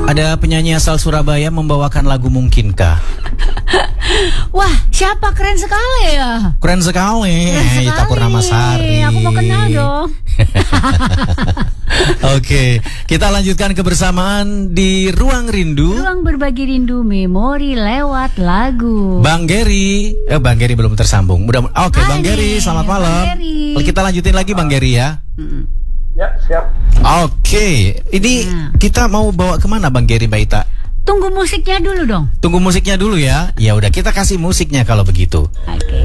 Ada penyanyi asal Surabaya membawakan lagu Mungkinkah? Wah, siapa? Keren sekali ya. Keren sekali. Ita Purnamasari. Aku mau kenal dong. Oke, kita lanjutkan kebersamaan di Ruang Rindu. Ruang berbagi rindu memori lewat lagu. Bang Geri, Bang Geri belum tersambung. Oke, Bang Geri, selamat malam. Kita lanjutin lagi Bang Geri ya. Ya, siap. Oke, ini kita mau bawa kemana Bang Geri, Mbak Ita? Tunggu musiknya dulu dong. Tunggu musiknya dulu ya. Ya udah, kita kasih musiknya kalau begitu. Oke.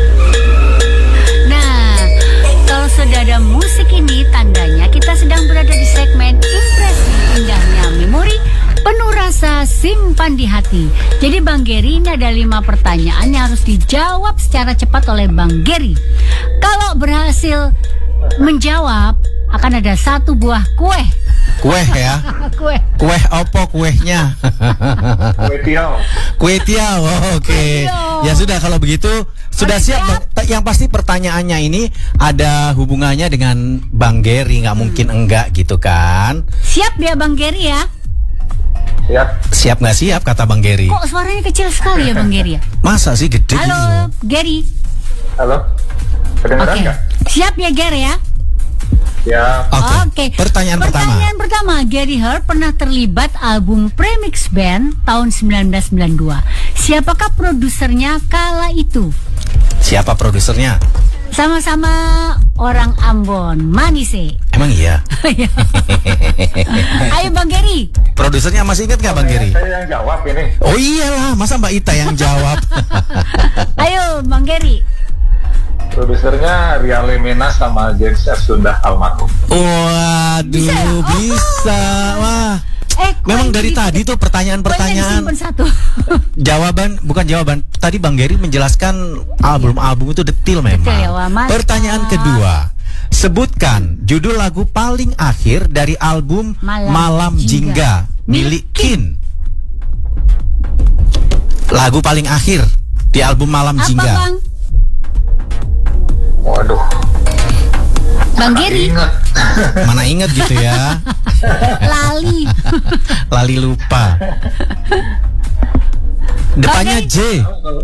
Nah, kalau sudah ada musik ini, tandanya kita sedang berada di segmen Impresi Indahnya Memori Penuh Rasa Simpan di Hati. Jadi Bang Geri, ini ada 5 pertanyaan yang harus dijawab secara cepat oleh Bang Geri. Kalau berhasil menjawab, akan ada 1 buah kue. Kue ya? Kue opo kuehnya? Kue tiaw. Kue tiaw, oke. Ya sudah, kalau begitu sudah siap. Yang pasti pertanyaannya ini ada hubungannya dengan Bang Geri, nggak mungkin enggak gitu kan? Siap ya Bang Geri ya? Siap. Siap nggak siap kata Bang Geri? Kok suaranya kecil sekali ya Bang Geri ya? Masa sih gede? Halo Geri. Halo. Kedengeran nggak? Siap ya Geri ya? Ya. Oke. Pertanyaan pertama, Gary Hart pernah terlibat album Premix Band tahun 1992. Siapakah produsernya kala itu? Siapa produsernya? Sama-sama orang Ambon, Manise. Emang iya? Ayo Bang Geri. Produsernya masih ingat nggak Bang Geri? Saya yang jawab ini. Oh iyalah, masa Mbak Ita yang jawab? Ayo Bang Geri. Produsernya Riale Mena sama James F. Sundah almarhum. Waduh, bisa. Wah. Memang dari tadi tuh pertanyaan-pertanyaan. Bukan jawaban. Tadi Bang Geri menjelaskan album-album itu detil memang. Pertanyaan kedua. Sebutkan judul lagu paling akhir dari album Malam Jingga milik Kin. Lagu paling akhir di album Malam Jingga. Apa Bang? Waduh. Bang Geri. Mana ingat gitu ya. Lali lupa. Depannya J.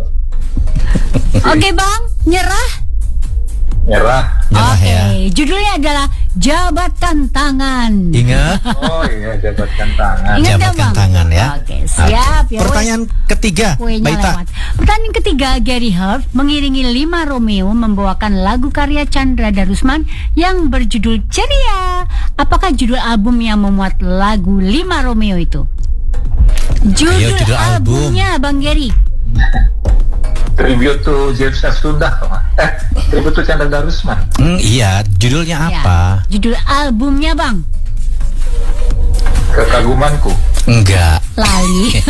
Oke Bang, nyerah ya. Judulnya adalah Jabatkan Tangan. Ingat? Oh iya, Jabatkan Tangan. Jabatkan Tangan ya. Oke, siap ya. Pertanyaan ketiga, Baita. Pertanyaan ketiga, Gary Hart mengiringi 5 Romeo membawakan lagu karya Chandra Darusman yang berjudul Ceria. Apakah judul album yang memuat lagu 5 Romeo itu? Judul albumnya Bang Geri. Tribute to James F. Sundah. Tribute to Chandra Darusman. Iya, judulnya apa? Judul albumnya Bang. Kekagumanku. Enggak. Lali.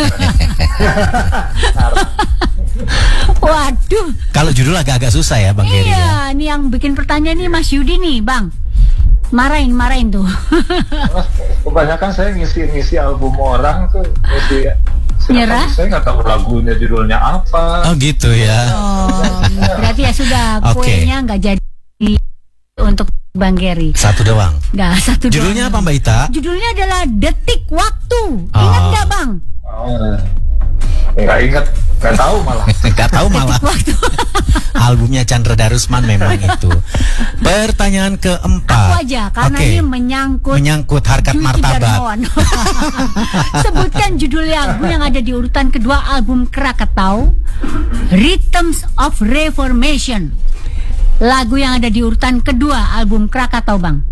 Waduh. Kalau judul agak-agak susah ya Bang Geri. Iya, ini yang bikin pertanyaan nih Mas Yudi nih Bang. Marahin tuh. Kebanyakan saya ngisi album orang tuh nyerah. Saya nggak tahu lagunya judulnya apa. Oh gitu ya. Berarti ya sudah kuenya nggak jadi untuk Bang Geri. Satu doang. Nah, satu. Judulnya apa Mbak Ita? Judulnya adalah Detik Waktu. Ingat nggak Bang? Nggak ingat, nggak tahu malah. Detik Waktu. Albumnya Chandra Darusman memang itu. Pertanyaan keempat. Aku aja, karena ini menyangkut harkat martabat. Sebutkan judul lagu yang ada di urutan kedua album Krakatau, Rhythms of Reformation. Lagu yang ada di urutan kedua album Krakatau Bang.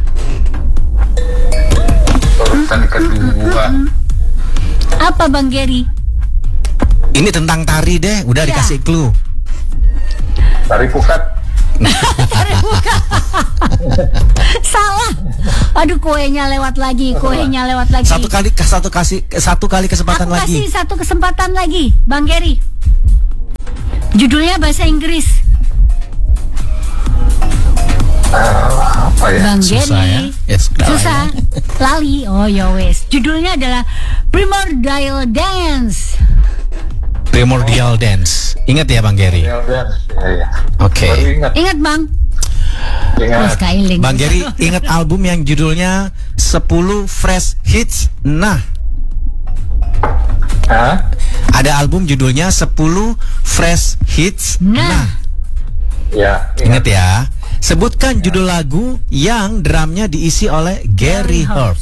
Urutan kedua. Apa Bang Geri? Ini tentang tari deh, udah dikasih clue. Tari pukat. Salah. Aduh, kuenya lewat lagi. Satu kali kesempatan lagi. Kasih satu kesempatan lagi, Bang Geri. Judulnya bahasa Inggris. Apa ya? Bang Geri. Susah. Lali. Oh ya wes. Judulnya adalah Primordial Dance. Primordial Dance. Ingat ya Bang Geri? Oke. Ingat Bang? Ingat. Bang Geri ingat album yang judulnya 10 Fresh Hits. Nah, Ada album judulnya 10 Fresh Hits. Nah, ya, ingat ya. Sebutkan judul lagu yang drumnya diisi oleh Gary Holt.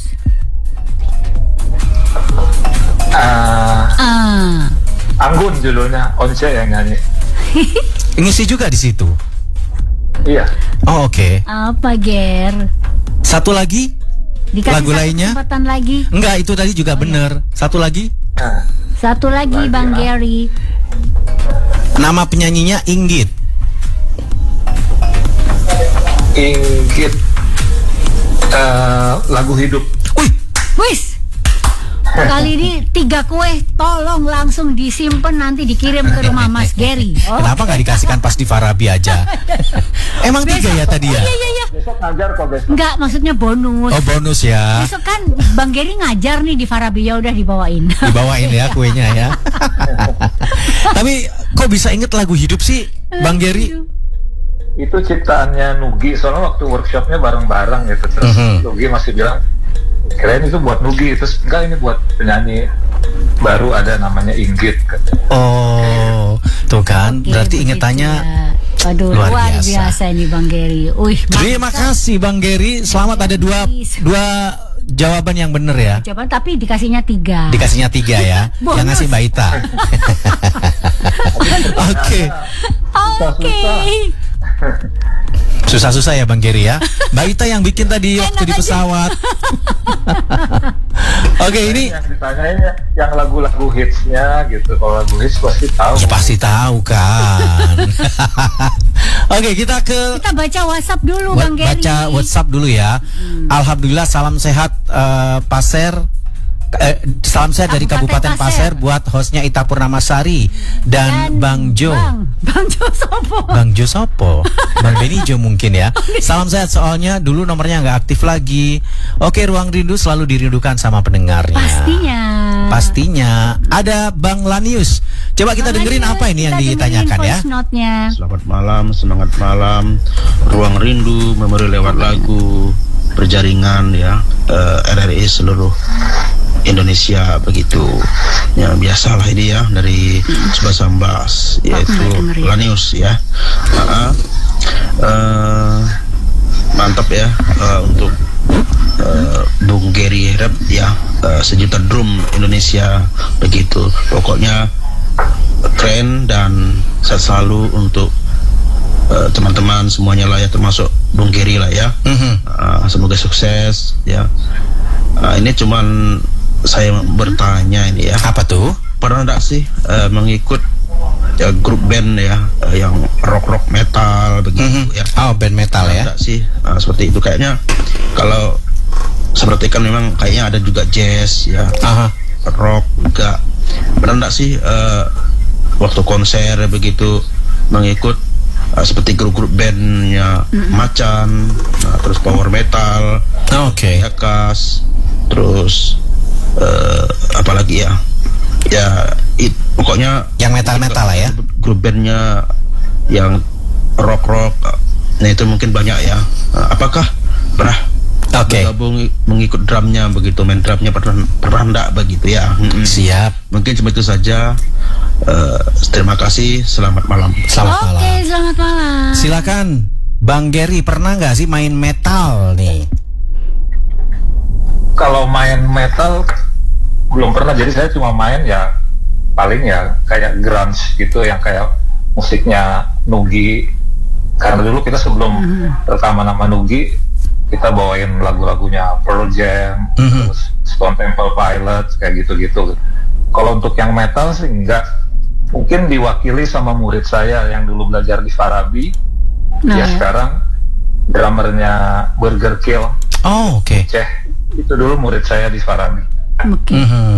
Anggun judulnya, Once yang nyanyi. Ngisi juga di situ. Iya. Oh, oke. Apa, Ger? Satu lagi? Dikasih lagu lainnya? Kesempatan lagi. Enggak, itu tadi juga bener. Satu lagi? Satu lagi, Bang Gary. Nama penyanyinya Inggit. Lagu Hidup. Wis. Kali ini 3 kue, tolong langsung disimpan nanti dikirim ke rumah Mas Gary. Kenapa nggak dikasihkan pas di Farabi aja? Emang besok, 3 ya tadi ya? Iya. Besok ngajar kok besok. Enggak, maksudnya bonus. Oh, bonus ya. Besok kan Bang Gary ngajar nih di Farabi, ya udah dibawain. Dibawain ya kuenya ya. Tapi kok bisa inget lagu Hidup sih, Bang Gary? Itu ciptaannya Nugi, soalnya waktu workshopnya bareng-bareng gitu. Terus Nugi masih bilang, kirain itu buat Nugi, terus enggak, ini buat penyanyi baru ada namanya Inggit. Oh, tuh kan, berarti ingetannya Waduh, luar biasa ini Bang Gary. Terima kasih Bang Gary, selamat ada dua jawaban yang benar ya. Jawaban, tapi dikasihnya 3. Dikasihnya 3 ya. Yang ngasih Mbak Ita. Oke. Susah-susah ya Bang Gary ya. Mbak Ita yang bikin tadi waktu di pesawat. Oke, ini yang ditanyain yang lagu-lagu hitsnya gitu. Kalau lagu hits pasti tahu. Ya pasti tahu kan. Oke, kita baca WhatsApp dulu Bang Gary. Baca WhatsApp dulu ya. Alhamdulillah, salam sehat Pasir. Salam sehat dari Kabupaten Pasir buat hostnya Ita Purnamasari dan Bang Jo. Bang Jo sopo? Bang Jo sopo? Bang Beni Jo mungkin ya. Salam sehat, soalnya dulu nomornya nggak aktif lagi. Oke, Ruang Rindu selalu dirindukan sama pendengarnya. Pastinya. Ada Bang Lanius. Coba kita dengerin apa ini yang ditanyakan ya. Selamat malam, semangat malam. Ruang Rindu memori lewat lagu berjaringan ya, RRI seluruh Indonesia begitu ya, biasalah ini ya, dari Subasambas yaitu Lanius ya. Mantap ya untuk Bung Gary Rap ya, sejuta drum Indonesia begitu, pokoknya keren dan sehat selalu untuk teman-teman semuanya lah ya, termasuk Bung Gary lah ya. Semoga sukses ya. Ini cuman saya bertanya ini ya. Apa tuh? Pernah enggak sih mengikut ya, grup band ya yang rock metal begitu ya? Oh, band metal ya? Enggak sih seperti itu kayaknya. Kalau seperti kan memang kayaknya ada juga jazz ya, rock juga. Pernah enggak sih waktu konser begitu mengikut seperti grup-grup bandnya Macan, terus power metal, Yakas, terus apalagi ya, pokoknya yang metal lah ya. Grup bandnya yang rock, nah itu mungkin banyak ya. Apakah pernah bergabung mengikut drumnya begitu, main drumnya pernah enggak begitu ya? Siap. Mungkin cuma itu saja. Terima kasih. Selamat malam. Selamat malam. Silakan Bang Gary, pernah nggak sih main metal nih? Kalau main metal belum pernah, jadi saya cuma main ya paling ya kayak grunge gitu, yang kayak musiknya Nugi. Karena dulu kita sebelum rekaman sama Nugi, kita bawain lagu-lagunya Pearl Jam, terus Stone Temple Pilots, kayak gitu-gitu. Kalau untuk yang metal sih enggak, mungkin diwakili sama murid saya yang dulu belajar di Farabi. Dia sekarang drummernya Burger Kill. Oh, oke. Itu dulu murid saya di Farabi. Oke.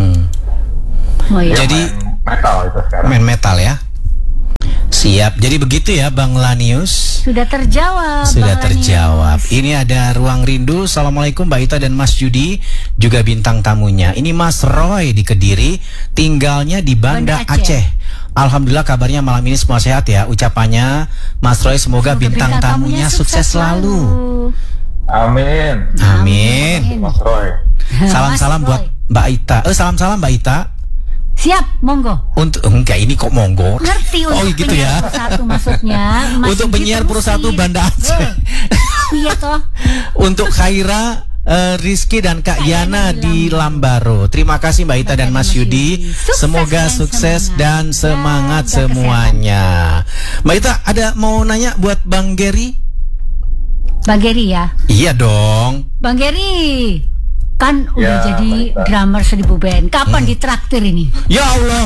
Jadi main metal itu sekarang. Main metal ya. Siap. Jadi begitu ya Bang Lanius. Sudah terjawab. Ini ada Ruang Rindu. Assalamualaikum Mbak Ita dan Mas Judi, juga bintang tamunya. Ini Mas Roy di Kediri, tinggalnya di Banda Aceh. Alhamdulillah kabarnya malam ini semua sehat ya. Ucapannya Mas Roy, semoga bintang tamunya sukses selalu. Amin. Amin. Mas Roy. Salam-salam buat Mbak Ita. Salam-salam Mbak Ita. Siap, monggo. Untuk enggak ini kok monggo. Ngerti untuk gitu ya. Satu maksudnya. Untuk penyiar Pro 1 Banda Aceh. Iya toh. Untuk Khaira, Rizky dan Kak Yana di Lambaro. Terima kasih Mbak Ita dan Mas Yudi. Semoga sukses dan semangat semuanya. Mbak Ita ada mau nanya buat Bang Gary? Bang Gary ya? Iya dong. Bang Gary, kan udah Ya, jadi Mbak Ita. drummer 1000 band. Kapan ditraktir ini? Ya Allah.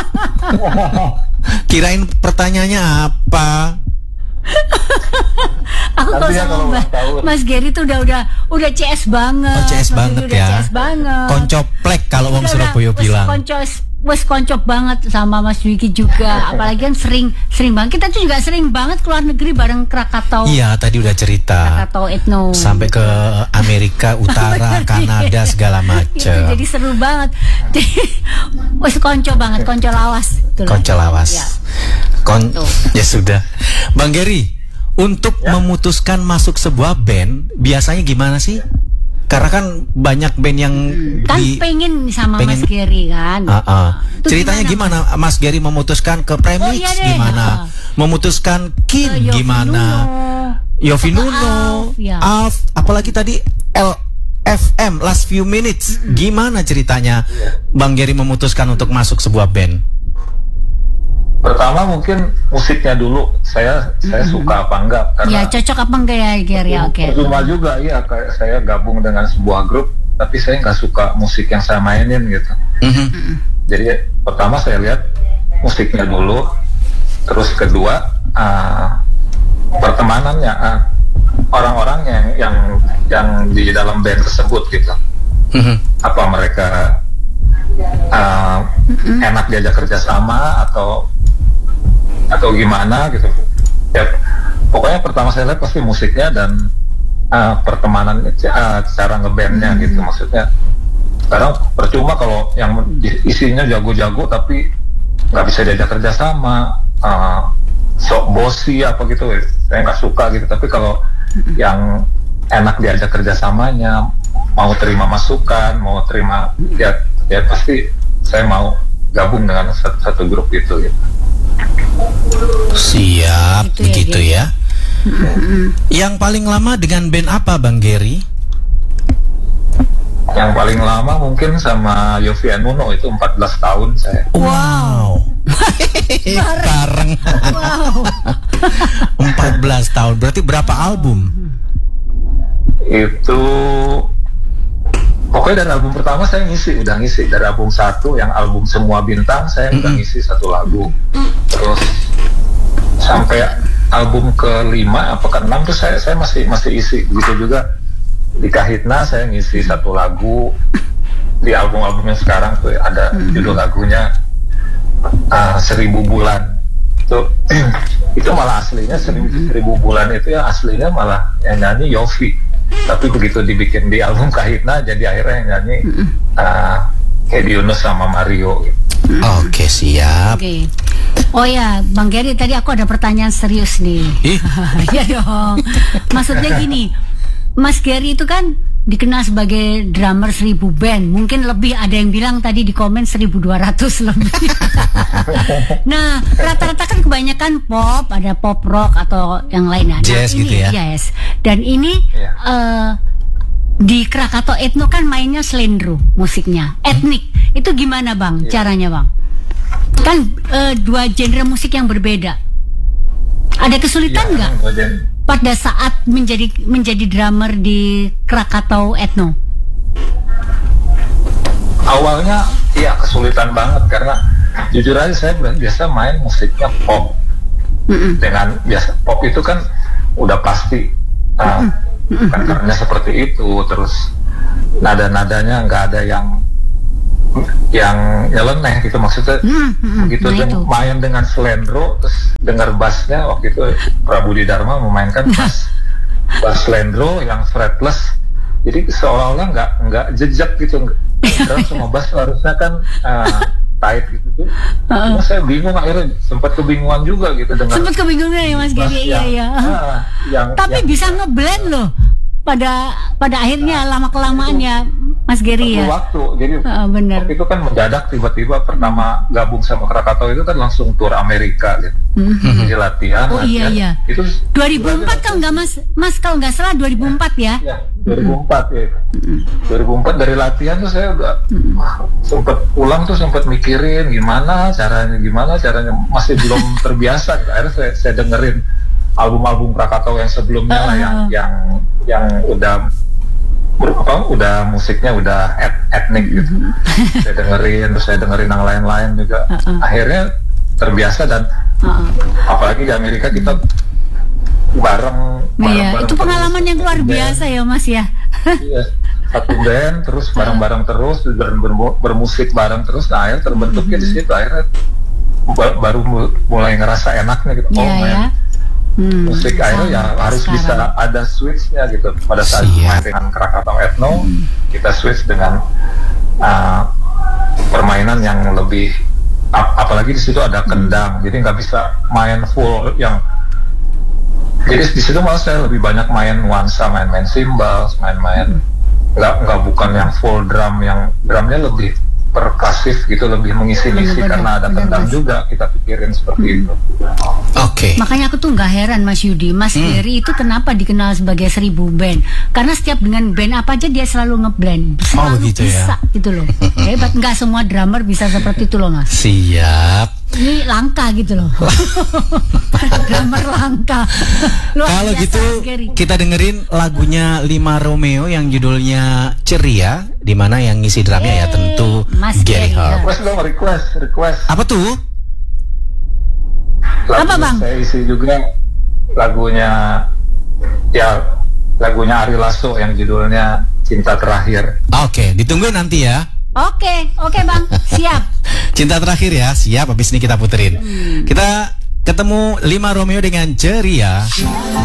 Kirain pertanyaannya apa? Aku kalau Nanti ya sama kalau ulang tahun. Mas Gary tuh udah CS banget. Oh, CS Mas banget Gary udah ya. CS banget. Koncoplek kalau wong Udah, Surabaya wes bilang. Wes koncop banget sama Mas Wiki juga. Apalagi kan sering banget. Kita tuh juga sering banget keluar negeri bareng Krakatau. Iya, tadi udah cerita. Krakatau Ethno. Sampai ke Amerika Utara, Kanada segala Itu macam. jadi seru banget. Jadi wes konco banget, konco lawas. Itulah. Konco lawas. Ya. Tuh. Ya sudah. Bang Gary, untuk memutuskan masuk sebuah band biasanya gimana sih? Karena kan banyak band yang Kan pengen sama pengen- Mas Gary kan. Itu Ceritanya gimana Mas Gary memutuskan ke Premix? Oh, iya deh. Gimana? Memutuskan Kin Yofi gimana? Yofi Atau Nuno, Alf, ya. Alf, apalagi tadi LFM Last Few Minutes. Gimana ceritanya Bang Gary memutuskan untuk masuk sebuah band? Pertama mungkin musiknya dulu, saya suka apa enggak, Ya karena cocok apa enggak ya Gary? Oke. percuma juga ya, kayak saya gabung dengan sebuah grup tapi saya nggak suka musik yang saya mainin gitu. Jadi pertama saya lihat musiknya dulu, terus kedua pertemanannya, orang-orang yang di dalam band tersebut gitu. Apa mereka enak diajak kerjasama atau gimana gitu ya. Pokoknya pertama saya lihat pasti musiknya dan pertemanan, cara ngebandnya gitu. Maksudnya sekarang percuma kalau yang isinya jago-jago tapi nggak bisa diajak kerjasama, sok bosi apa gitu, saya nggak suka gitu. Tapi kalau yang enak diajak kerjasamanya, mau terima masukan, mau terima ya pasti saya mau gabung dengan satu grup itu gitu. Siap, Gitu ya, begitu Gary. ya. Yang paling lama dengan band apa Bang Gary? Yang paling lama mungkin sama Yofi Nuno, itu 14 tahun saya. Wow. Bareng. Wow. 14 tahun. Berarti berapa album? Itu pokoknya dari album pertama saya udah ngisi dari album 1 yang album Semua Bintang, saya udah ngisi 1 lagu. Terus sampai album ke-5 apa ke-6 tuh saya masih isi. Begitu juga di Kahitna saya ngisi 1 lagu. Di album-album yang sekarang tuh ada judul lagunya 1000 Bulan. Itu malah aslinya 1000 bulan itu yang aslinya malah yang nyanyi Yofi. Tapi begitu dibikin di album Kahitna, jadi akhirnya yang nyanyi Hedi Yunus sama Mario. Oke, siap. Oke. Oh ya, Bang Gary, tadi aku ada pertanyaan serius nih. Ih. Iya dong. Maksudnya gini, Mas Gary itu kan dikenal sebagai drummer 1000 band. Mungkin lebih, ada yang bilang tadi di komen 1200 lebih. Nah, rata-rata kan kebanyakan pop, ada pop rock atau yang lainnya. Jazz ini, gitu ya? Yes. Dan ini di Krakatau Ethno kan mainnya slendro musiknya, etnik. Itu gimana Bang caranya Bang? Kan 2 genre musik yang berbeda. Ada kesulitan nggak pada saat menjadi drummer di Krakatau Ethno? Awalnya iya kesulitan banget karena jujur aja saya biasa main musiknya pop. Dengan biasa pop itu kan udah pasti kan karena seperti itu, terus nada-nadanya nggak ada yang nyeleneh gitu, maksudnya begitu dia main dengan slendro terus dengar bassnya. Waktu itu Prabu Dharma memainkan bass slendro yang fretless, jadi seolah-olah nggak jejak gitu. Drum sama bass harusnya kan tight gitu tuh. Cuma saya bingung, akhirnya sempat kebingungan juga gitu dengan Sempat kebingungan ya Mas Gary, iya. Tapi bisa ngeblend loh pada akhirnya lama kelamaan ya. Mas Gary ya. Waktu, jadi bener. waktu itu kan mendadak tiba-tiba pertama gabung sama Krakatau itu kan langsung tur Amerika gitu. Jadi latihan. Oh iya. Itu 2004 kalau nggak Mas kalau nggak salah 2004 ya. Ya, 2004 ya. 2004 dari latihan tuh saya udah sempet pulang tuh sempet mikirin gimana caranya masih belum terbiasa gitu. Akhirnya saya dengerin album-album Krakatau yang sebelumnya lah yang udah musiknya udah etnik gitu. Saya dengerin yang lain-lain juga. Akhirnya terbiasa dan apalagi di Amerika kita bareng itu pengalaman yang luar biasa ya Mas ya. Iya, satu band terus bareng-bareng terus dan bermusik bareng terus. Nah, akhirnya terbentuknya di situ, akhirnya baru mulai ngerasa enaknya gitu. Musik akhirnya ya harus bisa ada switchnya gitu. Pada saat main dengan Krakatau Ethno, kita switch dengan permainan yang lebih apalagi di situ ada kendang, jadi nggak bisa main full yang. Jadi di situ malah saya lebih banyak main nuansa, main cymbals, main nggak bukan yang full drum, yang drumnya lebih perkasif gitu, lebih mengisi-ngisi karena ada kendang juga, kita pikirin seperti itu. Oke. Makanya aku tuh nggak heran Mas Yudi, Mas Gary itu kenapa dikenal sebagai 1000 band? Karena setiap dengan band apa aja dia selalu ngeblend, selalu begitu bisa ya? gitu loh. Hebat, nggak semua drummer bisa seperti itu loh Mas. Siap. Ini langka gitu loh. Drummer langka. Kalau gitu kita dengerin lagunya Lima Romeo yang judulnya Ceria, di mana yang ngisi drumnya ya tentu Mas Gary Harp. Request. Apa tuh? Apa Bang? Saya isi juga lagunya Ari Lasso yang judulnya Cinta Terakhir. Oke, ditunggu nanti ya. Oke Bang, siap. Cinta Terakhir ya, siap. Habis ini kita puterin. Kita ketemu Lima Romeo dengan Ceria.